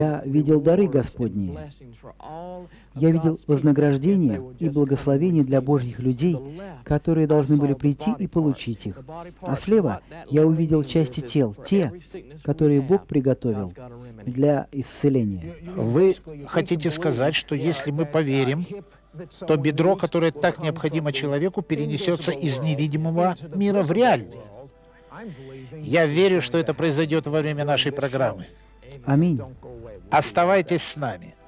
Я видел дары Господние. Я видел вознаграждение и благословение для Божьих людей, которые должны были прийти и получить их. А слева я увидел части тел, те, которые Бог приготовил для исцеления. Вы хотите сказать, что если мы поверим, то бедро, которое так необходимо человеку, перенесется из невидимого мира в реальный? Я верю, что это произойдет во время нашей программы. Аминь. Оставайтесь с нами.